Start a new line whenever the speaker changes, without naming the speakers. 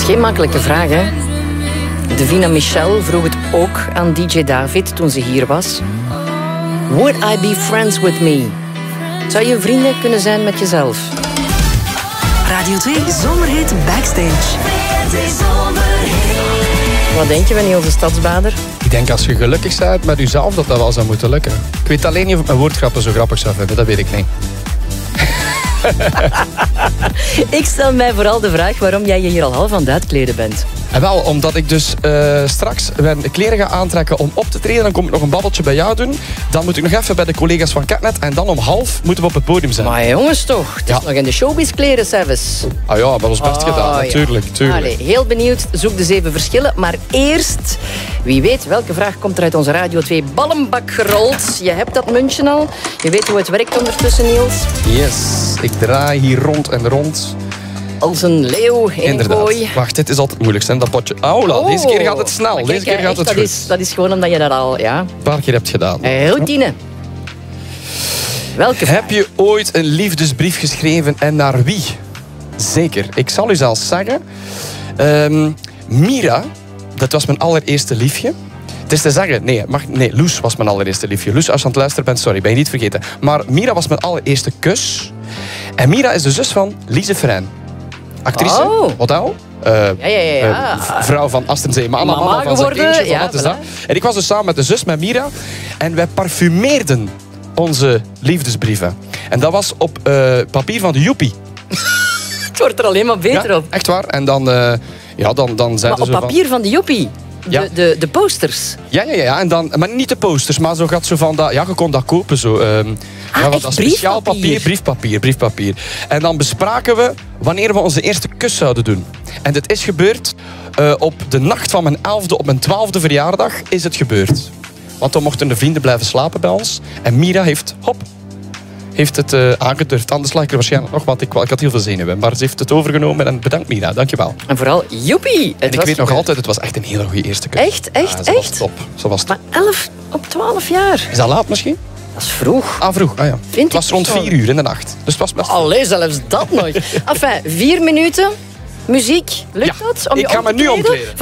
geen makkelijke vraag, hè? Davina Michel vroeg het ook aan DJ David toen ze hier was. Would I be friends with me? Zou je vrienden kunnen zijn met jezelf?
Radio 2 Zomerhit Backstage.
Wat denk je van Niels de Stadsbader?
Ik denk als je gelukkig bent met jezelf, dat wel zou moeten lukken. Ik weet alleen niet of ik mijn woordgrappen zo grappig zou vinden. Dat weet ik niet.
Ik stel mij vooral de vraag waarom jij je hier al half aan het uitkleden bent.
En wel, omdat ik dus straks mijn kleren ga aantrekken om op te treden. Dan kom ik nog een babbeltje bij jou doen. Dan moet ik nog even bij de collega's van Catnet. En dan om 12 moeten we op het podium zijn.
Maar jongens toch, het is nog in de showbiz kleren zelfs.
Ah ja, dat was best gedaan, natuurlijk.
Ja. Allee, heel benieuwd, zoek de 7 verschillen. Maar eerst, wie weet welke vraag komt er uit onze Radio 2 ballenbak gerold. Je hebt dat muntje al. Je weet hoe het werkt ondertussen, Niels.
Yes, ik draai hier rond en rond.
Als een leeuw in
Inderdaad.
gooi.
Wacht, dit is altijd het moeilijkste, hè, dat potje. Oh, deze keer gaat het snel.
Kijk,
deze keer gaat het goed.
Dat is gewoon omdat je dat al, ja...
Een paar keer hebt gedaan.
Routine. Welke vraag?
Heb je ooit een liefdesbrief geschreven en naar wie? Zeker. Ik zal u zelfs zeggen. Mira, dat was mijn allereerste liefje. Het is te zeggen, nee, Loes was mijn allereerste liefje. Loes, als je aan het luisteren bent, sorry, ben je niet vergeten. Maar Mira was mijn allereerste kus. En Mira is de zus van Lise Ferijn. Actrice, model. Vrouw van Astenzee, mama van zijn kindje.
Ja,
dat is dat. En ik was dus samen met de zus, met Mira. En wij parfumeerden onze liefdesbrieven. En dat was op papier van de Joepie.
Het wordt er alleen maar beter op.
Echt waar. En dan zeiden ze
Maar op papier van de Joepie? De posters?
Ja. En dan, maar niet de posters, maar zo gaat zo van dat... Ja, je kon dat kopen zo.
Dat
speciaal papier, briefpapier. En dan bespraken we wanneer we onze eerste kus zouden doen. En dit is gebeurd op de nacht van mijn 11e op mijn 12e verjaardag is het gebeurd. Want dan mochten de vrienden blijven slapen bij ons. En Mira heeft het aangedurfd. Anders lag ik er waarschijnlijk nog, want ik had heel veel zenuwen. Maar ze heeft het overgenomen en bedankt Mira, dankjewel.
En vooral joepie.
En ik weet nog altijd, het was echt een hele goede eerste kus.
Echt?
Ze was top. Ze was top.
Maar 11 op 12 jaar?
Is dat laat misschien?
Dat is vroeg.
Vroeg. Ah ja.
Vind
het was rond 4 uur in de nacht. Dus het was best...
Allee, zelfs dat nooit. Enfin, 4 minuten. Muziek, lukt dat?
Ik ga me nu omkleden.